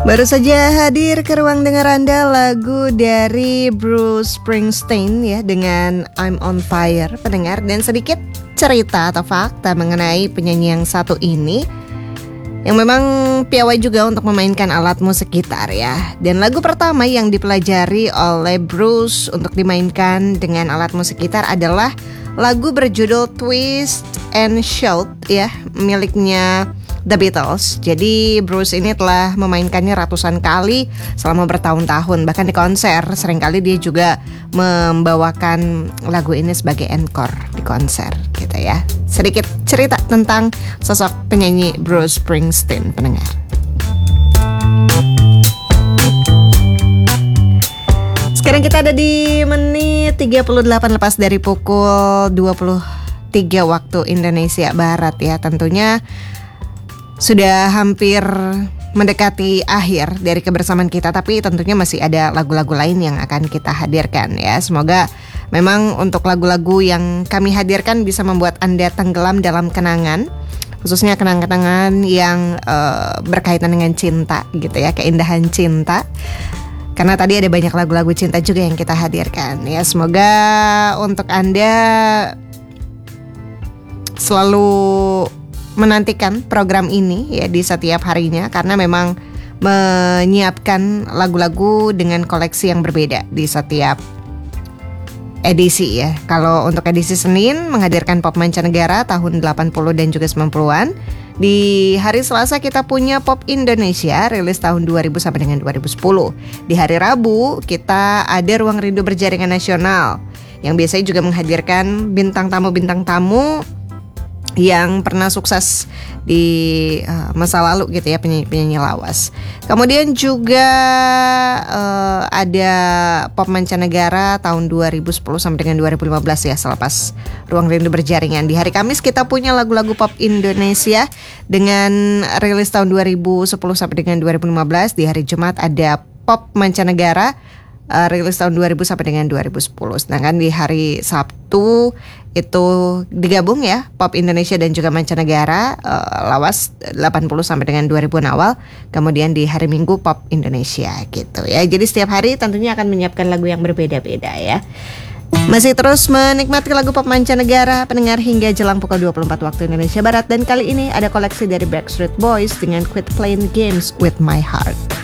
Baru saja hadir ke ruang dengar Anda lagu dari Bruce Springsteen ya dengan I'm on Fire pendengar, dan sedikit cerita atau fakta mengenai penyanyi yang satu ini yang memang piawai juga untuk memainkan alat musik gitar ya. Dan lagu pertama yang dipelajari oleh Bruce untuk dimainkan dengan alat musik gitar adalah lagu berjudul Twist and Shout ya, miliknya The Beatles. Jadi Bruce ini telah memainkannya ratusan kali selama bertahun-tahun. Bahkan di konser seringkali dia juga membawakan lagu ini sebagai encore di konser gitu ya. Sedikit cerita tentang sosok penyanyi Bruce Springsteen pendengar. Sekarang kita ada di menit 38 lepas dari pukul 23 waktu Indonesia Barat ya. Tentunya sudah hampir mendekati akhir dari kebersamaan kita, tapi tentunya masih ada lagu-lagu lain yang akan kita hadirkan ya. Semoga memang untuk lagu-lagu yang kami hadirkan bisa membuat Anda tenggelam dalam kenangan, khususnya kenangan-kenangan yang berkaitan dengan cinta gitu ya, keindahan cinta. Karena tadi ada banyak lagu-lagu cinta juga yang kita hadirkan ya. Semoga untuk Anda selalu menantikan program ini ya di setiap harinya, karena memang menyiapkan lagu-lagu dengan koleksi yang berbeda di setiap edisi ya. Kalau untuk edisi Senin menghadirkan pop mancanegara tahun 80 dan juga 90-an. Di hari Selasa kita punya pop Indonesia rilis tahun 2000 sampai dengan 2010. Di hari Rabu kita ada Ruang Rindu Berjaringan Nasional yang biasanya juga menghadirkan bintang tamu yang pernah sukses di masa lalu gitu ya, penyanyi lawas. Kemudian juga ada pop mancanegara tahun 2010 sampai dengan 2015 ya, selepas Ruang Rindu Berjaringan. Di hari Kamis kita punya lagu-lagu pop Indonesia dengan rilis tahun 2010 sampai dengan 2015. Di hari Jumat ada pop mancanegara rilis tahun 2000 sampai dengan 2010. Sedangkan di hari Sabtu itu digabung ya, pop Indonesia dan juga mancanegara, lawas 80 sampai dengan 2000-an awal. Kemudian di hari Minggu pop Indonesia gitu ya. Jadi setiap hari tentunya akan menyiapkan lagu yang berbeda-beda ya. Masih terus menikmati lagu pop mancanegara pendengar hingga jelang pukul 24 waktu Indonesia Barat. Dan kali ini ada koleksi dari Backstreet Boys dengan Quit Playing Games with My Heart.